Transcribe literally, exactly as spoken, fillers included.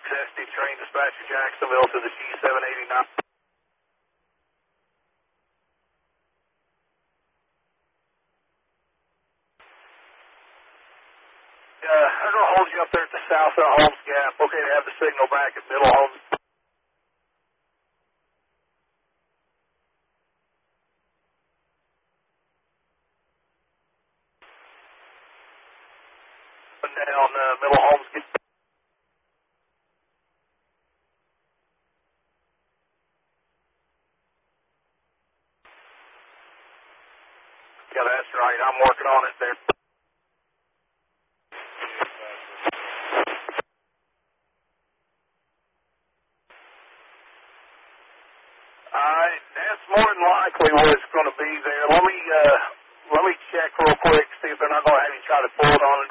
S D train dispatcher Jacksonville to the G seven eighty-nine. Uh, I'm going to hold you up there at the south of Holmes Gap. Okay to have the signal back at Middle Holmes. Down uh, Middle Holmes. Yeah, that's right. I'm working on it there. Uh, that's more than likely what it's going to be there. Let me uh, let me check real quick, see if they're not going to have you try to pull it on a